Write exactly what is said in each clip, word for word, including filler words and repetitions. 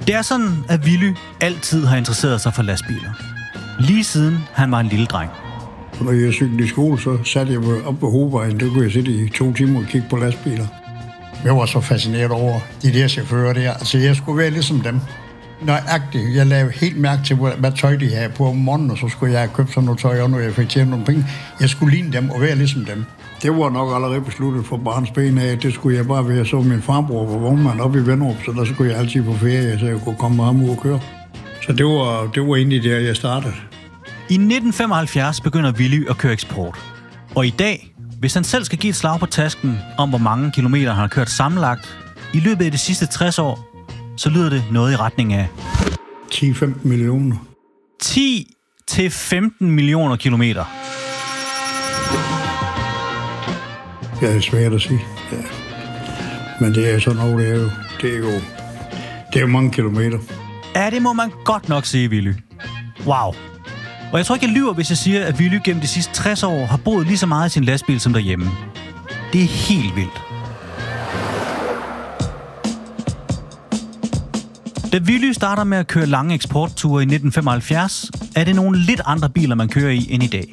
Det er sådan, at Willy altid har interesseret sig for lastbiler. Lige siden han var en lille dreng. Når jeg cyklede i skole, så satte jeg mig op på hovedvejen. Der kunne jeg sidde i to timer og kigge på lastbiler. Jeg var så fascineret over de der chauffører der. Altså, jeg skulle være ligesom dem. Nøjagtigt. Jeg lavede helt mærke til, hvad tøj de havde på om morgenen, og så skulle jeg have købt sådan noget tøj, og når jeg fik tjent nogle penge. Jeg skulle ligne dem og være ligesom dem. Det var nok allerede besluttet for barns ben af, at det skulle jeg bare være. Så min farbror var vognmand oppe i Venderup, så der skulle jeg altid på ferie, så jeg kunne komme med ham ud og køre. Så det var, det var egentlig der, jeg startede. I nitten femoghalvfjerds begynder Willy at køre eksport. Og i dag, hvis han selv skal give et slag på tasken om, hvor mange kilometer han har kørt sammenlagt, i løbet af de sidste tres år, så lyder det noget i retning af ti til femten millioner. ti til femten millioner kilometer. Det er svært at sige. Ja. Men det er sådan noget, det er jo, det er jo, det er jo mange kilometer. Ja, det må man godt nok sige, Willy. Wow. Og jeg tror ikke, jeg lyver, hvis jeg siger, at Willy gennem de sidste tres år har boet lige så meget i sin lastbil som derhjemme. Det er helt vildt. Da Willy starter med at køre lange eksportture i nitten femoghalvfjerds, er det nogle lidt andre biler, man kører i end i dag.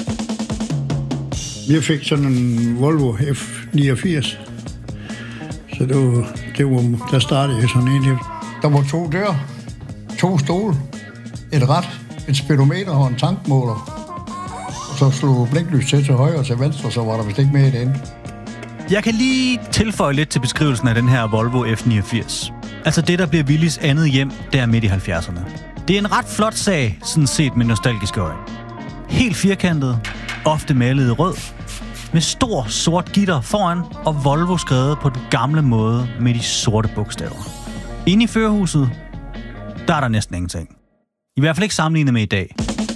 Jeg fik sådan en Volvo F niogfirs. Så det var, det var, der startede jeg sådan en. Der var to døre, to stole, et rat, et speedometer og en tankmåler. Og så slog blinklys til til højre og til venstre, så var der vist ikke mere i det ende. Jeg kan lige tilføje lidt til beskrivelsen af den her Volvo F niogfirs. Altså det, der bliver Willys andet hjem, der midt i halvfjerdserne. Det er en ret flot sag, sådan set med nostalgiske øjne. Helt firkantet, ofte malet i rød, med stor sort gitter foran og Volvo skrevet på den gamle måde med de sorte bogstaver. Inde i førerhuset, der er der næsten ingenting. I hvert fald ikke sammenlignet med i dag.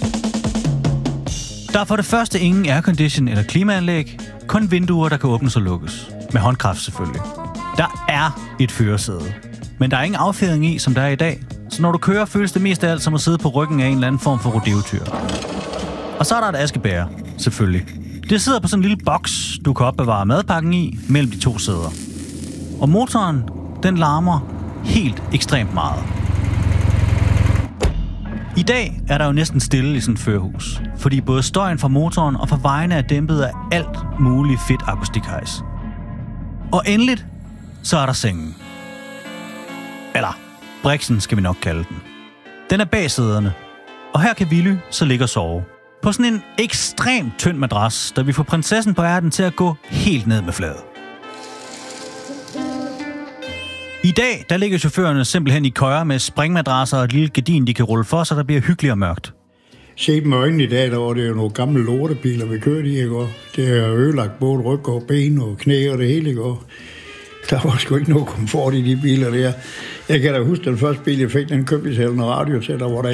Der er for det første ingen aircondition eller klimaanlæg, kun vinduer, der kan åbnes og lukkes. Med håndkraft selvfølgelig. Der er et førersæde, men der er ingen affjedring i, som der er i dag. Så når du kører, føles det mest af alt som at sidde på ryggen af en eller anden form for rodeotyr. Og så er der et askebæger, selvfølgelig. Det sidder på sådan en lille boks, du kan opbevare madpakken i, mellem de to sæder. Og motoren, den larmer helt ekstremt meget. I dag er der jo næsten stille i sådan et førerhus, fordi både støjen fra motoren og fra vejene er dæmpet af alt muligt fedt akustikhejs. Og endeligt, så er der sengen. Eller, briksen skal vi nok kalde den. Den er bag sæderne, og her kan Willy så ligge og sove. På sådan en ekstremt tynd madras, der vi får prinsessen på ærten til at gå helt ned med fladet. I dag, der ligger chaufførerne simpelthen i køjer med springmadrasser og et lille gardin, de kan rulle for, så der bliver hyggeligt og mørkt. Set med øjnene i dag, der var det jo nogle gamle lortebiler, vi kørte i, ikke? Det er ødelagt både ryg og ben og knæ og det hele, ikke? Der var sgu ikke noget komfort i de biler der. Jeg kan da huske, den første bil, jeg fik, den købte vi selv en radio til, der var der